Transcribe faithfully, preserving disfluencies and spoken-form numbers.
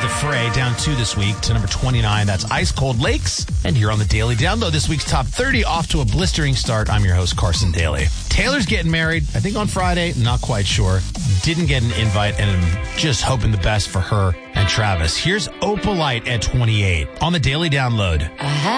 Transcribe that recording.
the fray, down two this week to number twenty-nine. That's Ice Cold Lakes. And here on the Daily Download, this week's top thirty, off to a blistering start. I'm your host, Carson Daly. Taylor's getting married, I think on Friday, not quite sure. Didn't get an invite, and I'm just hoping the best for her and Travis. Here's Opalite at twenty-eight on the Daily Download.